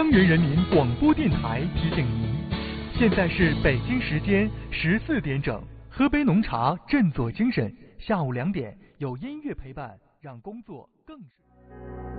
江源人民广播电台提醒您，现在是北京时间14点整，喝杯浓茶，振作精神。下午2点有音乐陪伴，让工作更顺。